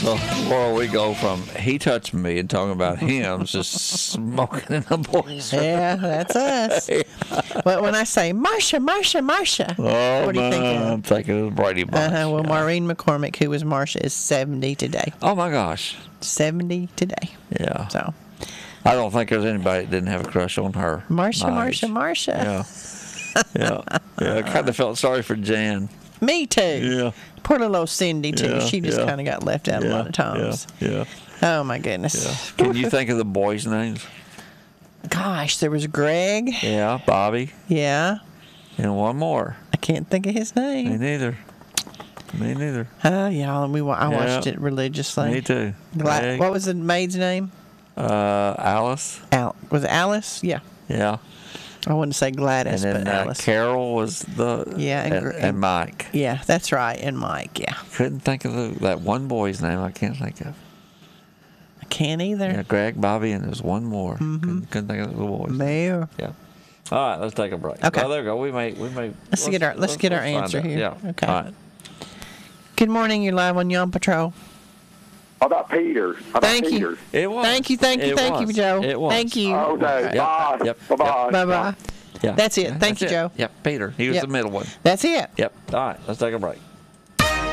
So, Laura, we go from he touched me and talking about him just smoking in the boys' room. Yeah, that's us. But when I say Marsha, Oh, what do you think of? I'm thinking of Brady Bunch. Well, yeah. Maureen McCormick, who was Marsha, is 70 today. Oh, my gosh. 70 today. Yeah. So, I don't think there's anybody that didn't have a crush on her. Marsha. Yeah. I kind of felt sorry for Jan. Me too. Yeah. Poor little old Cindy, too. Yeah, She just yeah. kind of got left out a lot of times. Yeah. Oh, my goodness. Yeah. Can you think of the boys' names? Gosh, there was Greg. Yeah, Bobby. Yeah. And one more. I can't think of his Me name. neither. Yeah, I watched it religiously. Me too. Greg, What was the maid's name? Alice. Was it Alice? Yeah. Yeah. I wouldn't say Gladys, And then but Alice. Carol was the and Mike. Yeah, that's right, and Mike. Yeah, Couldn't think of that one boy's name. I can't think of. I can't either. Yeah, Greg, Bobby, and there's one more. Couldn't think of the boys. Mayor. Yeah. All right, let's take a break. Okay. Oh, there we go. We may. Let's get our answer find out. here. Yeah. Okay. All right. Good morning. You're live on Yon Patrol. How about Peter? Thank you. Peter? It was. Thank you, Joe. It was. Thank you. Okay. Yep. Bye. Yep. Bye-bye. Bye-bye. Yeah. That's it. Thank you, That's it. Joe. Yep, Peter. He was Yep. the middle one. That's it. Yep. All right, let's take a break.